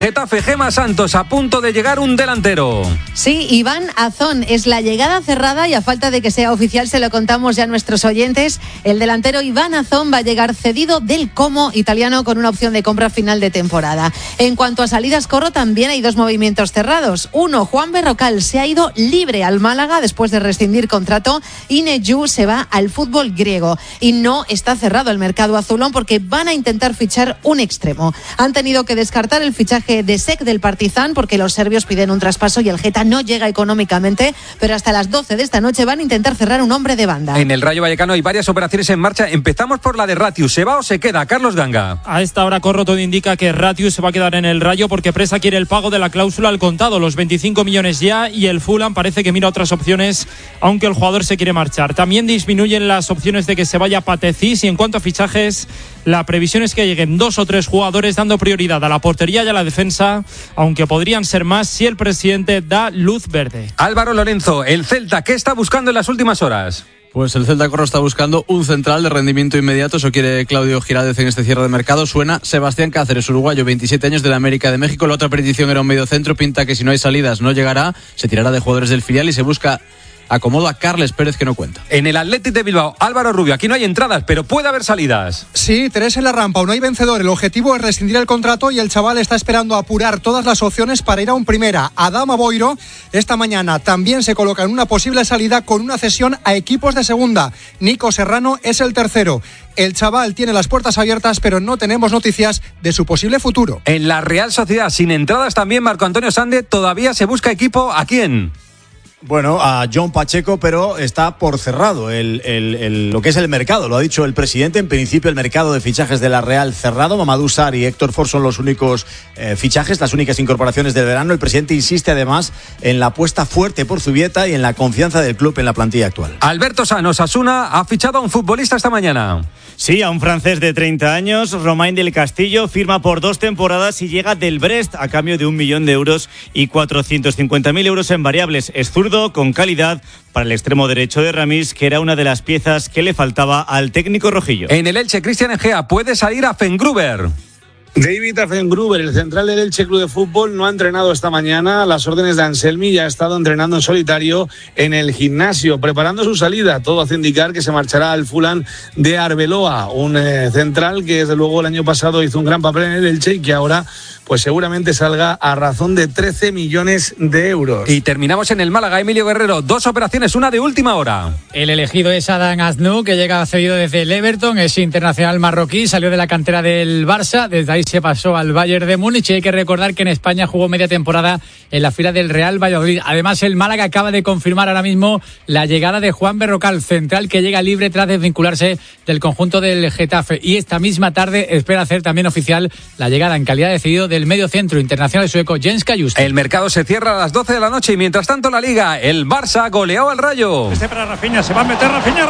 Getafe, Gemma Santos, a punto de llegar un delantero. Sí, Iván Azón, es la llegada cerrada y a falta de que sea oficial se lo contamos ya a nuestros oyentes. El delantero Iván Azón va a llegar cedido del Como italiano con una opción de compra final de temporada. En cuanto a salidas, Corro, también hay dos movimientos cerrados. Uno, Juan Berrocal se ha ido libre al Málaga después de rescindir contrato y Neju se va al fútbol griego. Y no está cerrado el mercado azulón porque van a intentar fichar un extremo. Han tenido que descartar el fichaje de Sek del Partizan porque los serbios piden un traspaso y el Geta no llega económicamente, pero hasta las 12 de esta noche van a intentar cerrar un hombre de banda. En el Rayo Vallecano hay varias operaciones en marcha. Empezamos por la de Ratius. ¿Se va o se queda? Carlos Ganga. A esta hora, Corro, todo indica que Ratius se va a quedar en el Rayo porque Presa quiere el pago de la cláusula al contado, los 25 millones ya, y el Fulham parece que mira otras opciones, aunque el jugador se quiere marchar. También disminuyen las opciones de que se vaya Patezis, y en cuanto a fichajes, la previsión es que lleguen 2 o 3 jugadores, dando prioridad a la portería y a la defensa, aunque podrían ser más si el presidente da luz verde. Álvaro Lorenzo, el Celta, ¿qué está buscando en las últimas horas? Pues el Celta, Corro, está buscando un central de rendimiento inmediato. Eso quiere Claudio Giraldez en este cierre de mercado. Suena Sebastián Cáceres, uruguayo, 27 años, de la América de México. La otra petición era un mediocentro. Pinta que si no hay salidas no llegará. Se tirará de jugadores del filial y se busca acomodo a Carles Pérez, que no cuenta. En el Athletic de Bilbao, Álvaro Rubio, aquí no hay entradas, pero puede haber salidas. Sí, 3 en la rampa, no hay vencedor. El objetivo es rescindir el contrato y el chaval está esperando apurar todas las opciones para ir a un primera. Adama Boiro esta mañana también se coloca en una posible salida con una cesión a equipos de segunda. Nico Serrano es el tercero. El chaval tiene las puertas abiertas, pero no tenemos noticias de su posible futuro. En la Real Sociedad, sin entradas también, Marco Antonio Sande, todavía se busca equipo. ¿A quién? Bueno, a John Pacheco, pero está por cerrado lo que es el mercado. Lo ha dicho el presidente. En principio, el mercado de fichajes de la Real cerrado. Mamadou Sarr y Héctor Ford son los únicos fichajes, las únicas incorporaciones del verano. El presidente insiste además en la apuesta fuerte por Zubieta y en la confianza del club en la plantilla actual. Alberto Sano, Osasuna ha fichado a un futbolista esta mañana. Sí, a un francés de 30 años, Romain del Castillo, firma por 2 temporadas y llega del Brest a cambio de 1 millón de euros y 450.000 euros en variables. Es zurdo, con calidad, para el extremo derecho de Ramis, que era una de las piezas que le faltaba al técnico rojillo. En el Elche, Cristian Egea puede salir a Fengruber. David Afengruber, el central del Elche Club de Fútbol, no ha entrenado esta mañana a las órdenes de Anselmi y ha estado entrenando en solitario en el gimnasio, preparando su salida. Todo hace indicar que se marchará al Fulham de Arbeloa, un central que desde luego el año pasado hizo un gran papel en el Elche y que ahora pues seguramente salga a razón de 13 millones de euros. Y terminamos en el Málaga, Emilio Guerrero, 2 operaciones, una de última hora. El elegido es Adán Aznou, que llega cedido desde el Everton, es internacional marroquí, salió de la cantera del Barça, desde ahí se pasó al Bayern de Múnich, y hay que recordar que en España jugó media temporada en la fila del Real Valladolid. Además, el Málaga acaba de confirmar ahora mismo la llegada de Juan Berrocal, central que llega libre tras desvincularse del conjunto del Getafe, y esta misma tarde espera hacer también oficial la llegada en calidad de cedido del medio centro internacional sueco Jens Kajuste. El mercado se cierra a las 12 de la noche y mientras tanto la Liga, el Barça goleó al Rayo. Para Rafinha, se va a meter Rafinha,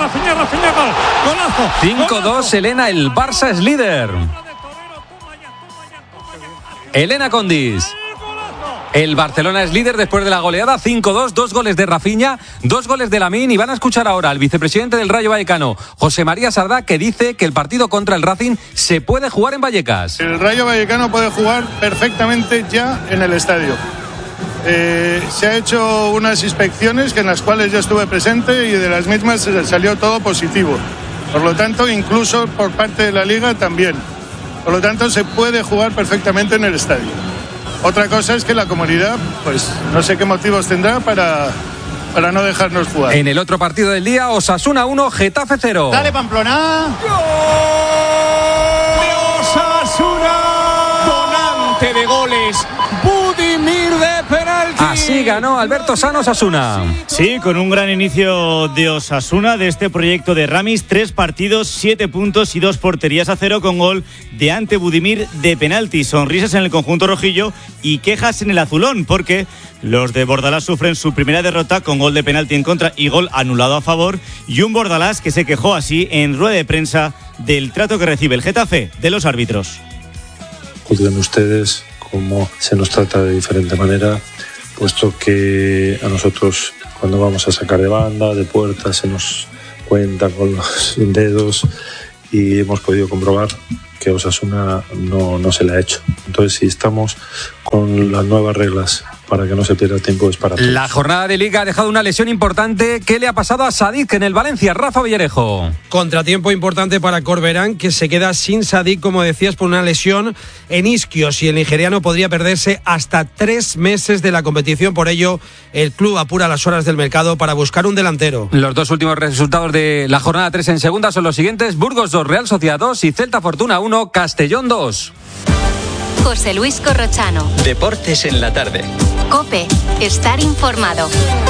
gol. 5-2, Elena, el Barça es líder. Elena Condis. El Barcelona es líder después de la goleada, 5-2, 2 goles de Rafinha, 2 goles de Lamine, y van a escuchar ahora al vicepresidente del Rayo Vallecano, José María Sardá, que dice que el partido contra el Racing se puede jugar en Vallecas. El Rayo Vallecano puede jugar perfectamente ya en el estadio. Se ha hecho unas inspecciones en las cuales yo estuve presente y de las mismas salió todo positivo. Por lo tanto, incluso por parte de la Liga también. Por lo tanto, se puede jugar perfectamente en el estadio. Otra cosa es que la comunidad, pues no sé qué motivos tendrá para no dejarnos jugar. En el otro partido del día, Osasuna 1, Getafe 0. Dale, Pamplona. ¡Gol! ¡Osasuna! Donante de goles. Budimir de penalti. Así ganó Alberto Sano Osasuna. Sí, con un gran inicio de Osasuna, de este proyecto de Ramis, 3 partidos, 7 puntos y 2 porterías a 0 con gol de Ante Budimir de penalti. Sonrisas en el conjunto rojillo y quejas en el azulón, porque los de Bordalás sufren su primera derrota con gol de penalti en contra y gol anulado a favor, y un Bordalás que se quejó así en rueda de prensa del trato que recibe el Getafe de los árbitros. Juzguen ustedes cómo se nos trata de diferente manera, puesto que a nosotros cuando vamos a sacar de banda, de puerta, se nos cuenta con los dedos, y hemos podido comprobar que a Osasuna no se le ha hecho. Entonces, si estamos con las nuevas reglas para que no se pierda tiempo, es para todos. La jornada de Liga ha dejado una lesión importante. ¿Qué le ha pasado a Sadik en el Valencia? Rafa Villarejo. Contratiempo importante para Corberán, que se queda sin Sadik, como decías, por una lesión en isquios, y el nigeriano podría perderse hasta 3 meses de la competición. Por ello, el club apura las horas del mercado para buscar un delantero. Los dos últimos resultados de la jornada 3 en segunda son los siguientes: Burgos 2, Real Sociedad 2 y Celta Fortuna 1, Castellón 2. José Luis Corrochano. Deportes en la tarde. COPE. Estar informado.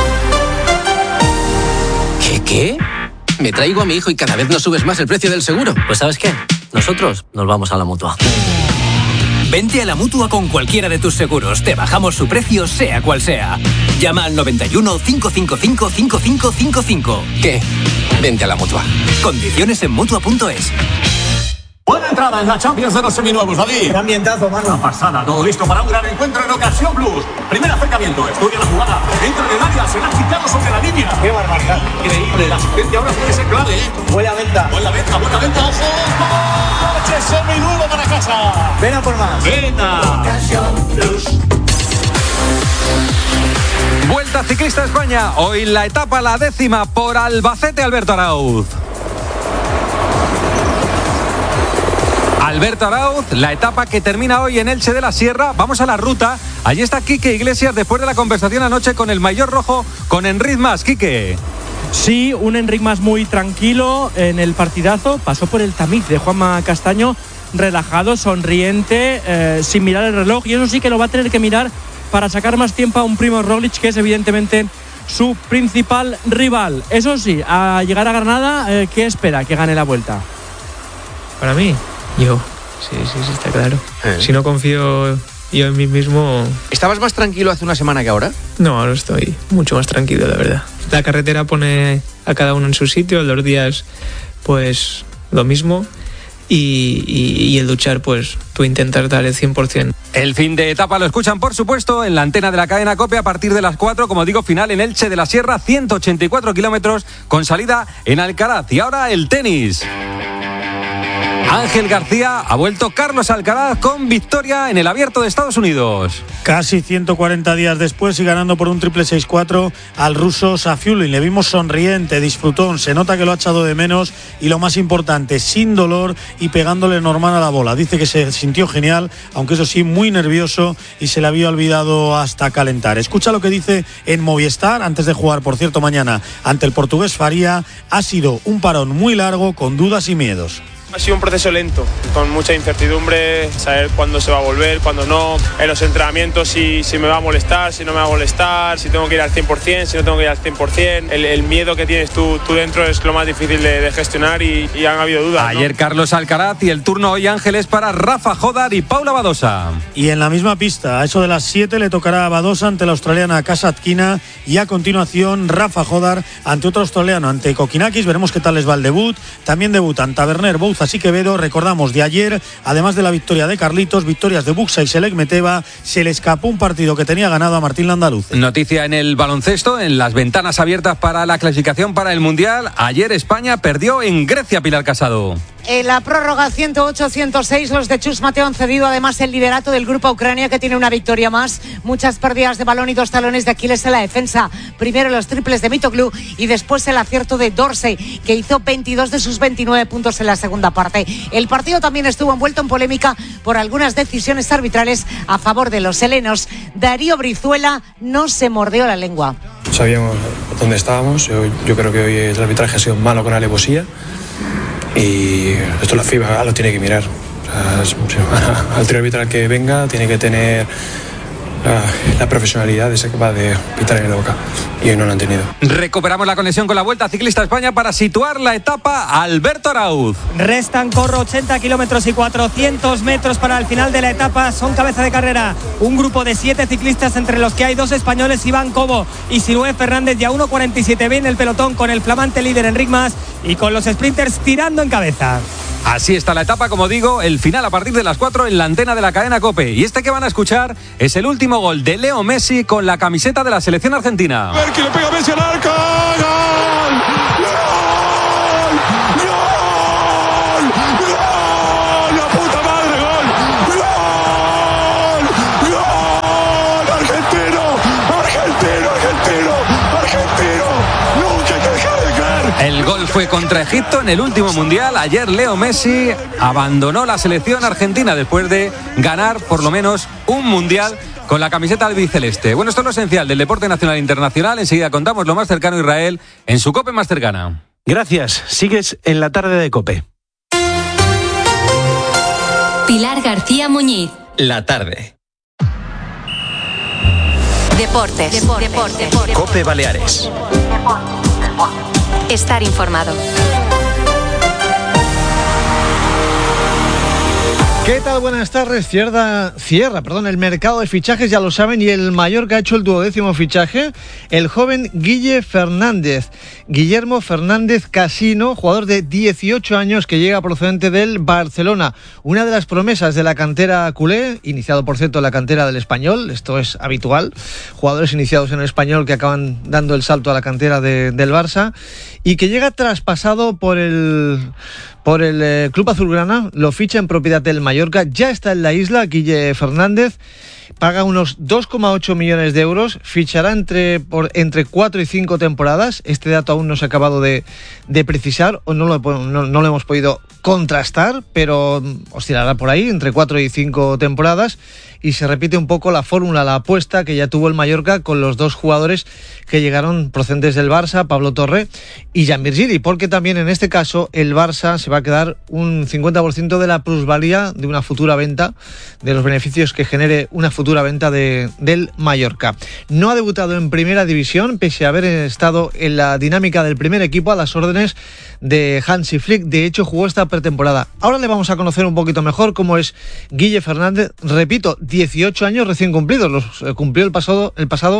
¿Qué? Me traigo a mi hijo y cada vez nos subes más el precio del seguro. Pues ¿sabes qué? Nosotros nos vamos a la Mutua. Vente a la Mutua con cualquiera de tus seguros. Te bajamos su precio, sea cual sea. Llama al 91 555 5555. ¿Qué? Vente a la Mutua. Condiciones en Mutua.es. Buena entrada en la Champions de los seminuevos, David. Qué ambientazo, mano. Una pasada, todo listo para un gran encuentro en Ocasión Plus. Primer acercamiento, estudia la jugada. Entra en el área, se la ha quitado sobre la línea. Qué barbaridad. Increíble, la asistencia ahora tiene que ser clave, ¿eh? Buena venta. Buena venta, ojo. ¡Coche seminuevo para casa! Ven a por más. ¡Venta! Ocasión Plus. Vuelta Ciclista España. Hoy la etapa, la 10ª, por Albacete, Alberto Arauz. Alberto Arauz, la etapa que termina hoy en Elche de la Sierra. Vamos a la ruta. Allí está Quique Iglesias después de la conversación anoche con el maillot rojo, con Enric Mas. Quique. Sí, un Enric Mas muy tranquilo en el partidazo. Pasó por el tamiz de Juanma Castaño, relajado, sonriente, sin mirar el reloj. Y eso sí que lo va a tener que mirar para sacar más tiempo a un Primož Roglič, que es evidentemente su principal rival. Eso sí, a llegar a Granada, ¿qué espera? Que gane la Vuelta. Para mí, yo. Sí, está claro. Si no confío yo en mí mismo... ¿Estabas más tranquilo hace una semana que ahora? No, ahora estoy mucho más tranquilo, la verdad. La carretera pone a cada uno en su sitio, los días, pues, lo mismo. Y el luchar, pues, tú intentas dar el 100%. El fin de etapa lo escuchan, por supuesto, en la antena de la cadena COPE a partir de las 4, como digo, final en Elche de la Sierra, 184 kilómetros con salida en Alcaraz. Y ahora el tenis. Ángel García, ha vuelto Carlos Alcaraz con victoria en el Abierto de Estados Unidos. Casi 140 días después y ganando por un triple 6-4 al ruso Safiullin. Le vimos sonriente, disfrutón, se nota que lo ha echado de menos y lo más importante, sin dolor y pegándole normal a la bola. Dice que se sintió genial, aunque eso sí, muy nervioso y se le había olvidado hasta calentar. Escucha lo que dice en Movistar antes de jugar, por cierto, mañana ante el portugués Faria. Ha sido un parón muy largo, con dudas y miedos. Ha sido un proceso lento, con mucha incertidumbre, saber cuándo se va a volver, cuándo no, en los entrenamientos si me va a molestar, si no me va a molestar, si tengo que ir al 100%, si no tengo que ir al 100%. El miedo que tienes tú dentro es lo más difícil de gestionar y han habido dudas. Ayer, ¿no? Carlos Alcaraz, y el turno hoy, Ángeles, para Rafa Jodar y Paula Badosa. Y en la misma pista, a eso de las 7 le tocará a Badosa ante la australiana Kasatkina y a continuación Rafa Jodar ante otro australiano, ante Kokinakis. Veremos qué tal les va el debut. También debutan Taverner, Bouza y Quevedo. Recordamos de ayer, además de la victoria de Carlitos, victorias de Buxa y Selek Meteva. Se le escapó un partido que tenía ganado a Martín Landaluce. Noticia en el baloncesto, en las ventanas abiertas para la clasificación para el Mundial. Ayer España perdió en Grecia, Pilar Casado. En la prórroga 108-106, los de Chus Mateo han cedido además el liderato del grupo a Ucrania, que tiene una victoria más. Muchas pérdidas de balón y 2 talones de Aquiles en la defensa. Primero los triples de Mitoglu y después el acierto de Dorsey, que hizo 22 de sus 29 puntos en la segunda parte. El partido también estuvo envuelto en polémica por algunas decisiones arbitrales a favor de los helenos. Darío Brizuela no se mordió la lengua. Sabíamos dónde estábamos. Yo creo que hoy el arbitraje ha sido malo con alevosía. Y esto la FIBA lo tiene que mirar. O sea, al trío arbitral que venga tiene que tener la profesionalidad de ser capaz de pitar en la boca, y hoy no lo han tenido. Recuperamos la conexión con la Vuelta Ciclista España para situar la etapa. Alberto Arauz. Restan 80 kilómetros y 400 metros para el final de la etapa. Son cabeza de carrera un grupo de 7 ciclistas, entre los que hay 2 españoles, Iván Cobo y Sinué Fernández, y a 1.47 bien el pelotón, con el flamante líder Enric Mas y con los sprinters tirando en cabeza. Así está la etapa, como digo, el final a partir de las 4 en la antena de la cadena COPE. Y este que van a escuchar es el último gol de Leo Messi con la camiseta de la selección argentina. A ver quién le pega a Messi al arco. ¡Gol! ¡Gol! ¡Gol! ¡Gol! ¡La puta fue contra Egipto en el último mundial. Ayer Leo Messi abandonó la selección argentina después de ganar por lo menos un mundial con la camiseta albiceleste. Bueno, esto es lo esencial del deporte nacional e internacional. Enseguida contamos lo más cercano a Israel en su COPE más cercana. Gracias. Sigues en la tarde de COPE. Pilar García Muñiz. La tarde. Deportes. COPE Baleares. Estar informado. ¿Qué tal? Buenas tardes. Cierra el mercado de fichajes, ya lo saben, y el Mallorca ha hecho el 12º fichaje. El joven Guillermo Fernández Casino, jugador de 18 años que llega procedente del Barcelona. Una de las promesas de la cantera culé, iniciado por cierto en la cantera del Español, esto es habitual, jugadores iniciados en el Español que acaban dando el salto a la cantera del Barça, y que llega traspasado por el Club Azulgrana, lo ficha en propiedad del Mallorca, ya está en la isla. Guille Fernández paga unos 2,8 millones de euros, fichará entre 4 y 5 temporadas. Este dato aún no se ha acabado de precisar, o no lo hemos podido contrastar, pero oscilará por ahí, entre 4 y 5 temporadas. Y se repite un poco la fórmula, la apuesta que ya tuvo el Mallorca con los dos jugadores que llegaron procedentes del Barça, Pablo Torre y Jan Virgili, porque también en este caso el Barça se va a quedar un 50% de la plusvalía de una futura venta, de los beneficios que genere una futura venta del Mallorca. No ha debutado en primera división, pese a haber estado en la dinámica del primer equipo a las órdenes de Hansi Flick. De hecho, jugó esta pretemporada. Ahora le vamos a conocer un poquito mejor cómo es Guille Fernández. Repito, 18 años recién cumplidos, los cumplió el pasado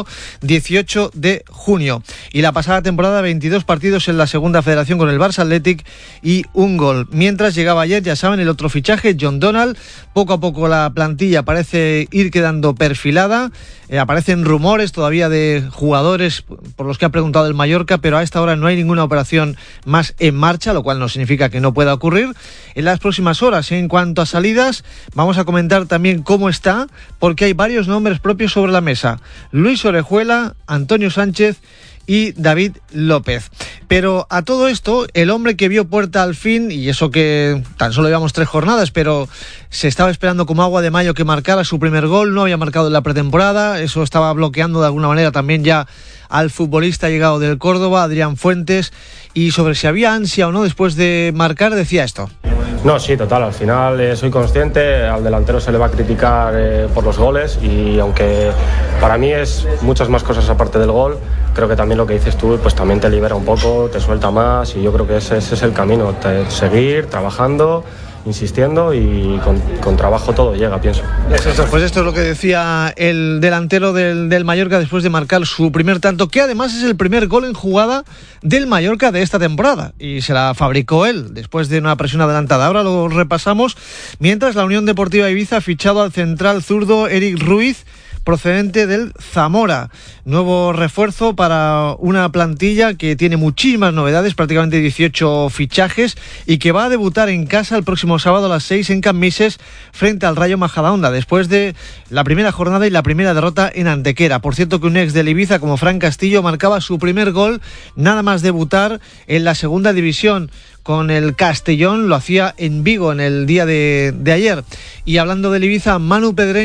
18 de junio. Y la pasada temporada 22 partidos en la segunda federación con el Barça Athletic y un gol. Mientras llegaba ayer, ya saben, el otro fichaje, John Donald. Poco a poco la plantilla parece ir quedando perfilada. Aparecen rumores todavía de jugadores por los que ha preguntado el Mallorca, pero a esta hora no hay ninguna operación más en marcha, lo cual no significa que no pueda ocurrir en las próximas horas. En cuanto a salidas, vamos a comentar también cómo está, porque hay varios nombres propios sobre la mesa: Luis Orejuela, Antonio Sánchez y David López. Pero a todo esto, el hombre que vio puerta al fin, y eso que tan solo llevamos 3 jornadas, pero se estaba esperando como agua de mayo que marcara su primer gol, no había marcado en la pretemporada, eso estaba bloqueando de alguna manera también ya al futbolista llegado del Córdoba, Adrián Fuentes, y sobre si había ansia o no después de marcar decía esto. No, sí, total, al final soy consciente, al delantero se le va a criticar por los goles, y aunque para mí es muchas más cosas aparte del gol, creo que también lo que dices tú pues también te libera un poco, te suelta más, y yo creo que ese es el camino, seguir trabajando, insistiendo, y con trabajo todo llega, pienso. Pues esto es lo que decía el delantero del Mallorca después de marcar su primer tanto, que además es el primer gol en jugada del Mallorca de esta temporada, y se la fabricó él después de una presión adelantada. Ahora lo repasamos. Mientras, la Unión Deportiva Ibiza ha fichado al central zurdo Eric Ruiz, procedente del Zamora. Nuevo refuerzo para una plantilla que tiene muchísimas novedades, prácticamente 18 fichajes, y que va a debutar en casa el próximo sábado a las 6 en Cambises frente al Rayo Majadahonda, después de la primera jornada y la primera derrota en Antequera. Por cierto, que un ex del Ibiza como Fran Castillo marcaba su primer gol nada más debutar en la segunda división con el Castellón, lo hacía en Vigo en el día de ayer. Y hablando del Ibiza, Manu Pedre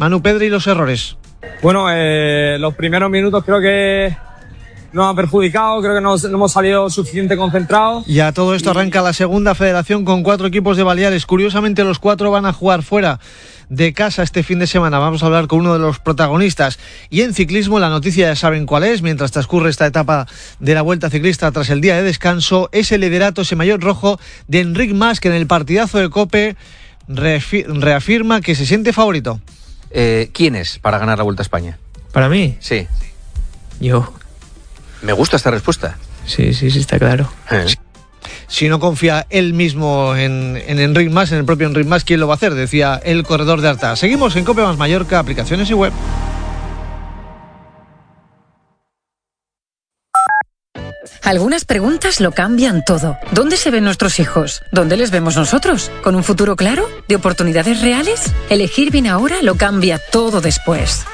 y los errores. Bueno, los primeros minutos creo que nos han perjudicado, creo que no hemos salido suficiente concentrados. Y a todo esto arranca la segunda federación con 4 equipos de Baleares. Curiosamente, los 4 van a jugar fuera de casa este fin de semana. Vamos a hablar con uno de los protagonistas. Y en ciclismo, la noticia ya saben cuál es, mientras transcurre esta etapa de la Vuelta Ciclista tras el día de descanso, es el liderato, ese maillot rojo de Enric Mas, que en el partidazo de COPE reafirma que se siente favorito. ¿Quién es para ganar la Vuelta a España? ¿Para mí? Sí. Yo. Me gusta esta respuesta. Sí, está claro. Si no confía él mismo en Enric Mas, en el propio Enric Mas, ¿quién lo va a hacer? Decía el corredor de Arta. Seguimos en COPE más Mallorca, aplicaciones y web. Algunas preguntas lo cambian todo. ¿Dónde se ven nuestros hijos? ¿Dónde les vemos nosotros? ¿Con un futuro claro? ¿De oportunidades reales? Elegir bien ahora lo cambia todo después.